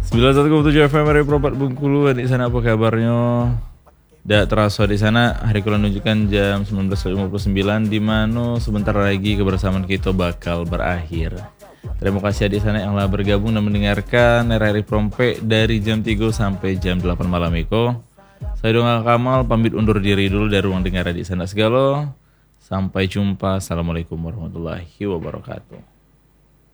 91,7 FM dari Propat Bengkulu. Di sana apa kabarnya? Tidak terasa di sana hari kula menunjukkan jam 19.59 di mana sebentar lagi kebersamaan kita bakal berakhir. Terima kasih di sana yang telah bergabung dan mendengarkan RRI Prompe dari jam 3 sampai jam 8 malam Iko. Saya Donga Kamal pamit undur diri dulu dari ruang dengar di sana segala. Sampai jumpa. Assalamualaikum warahmatullahi wabarakatuh.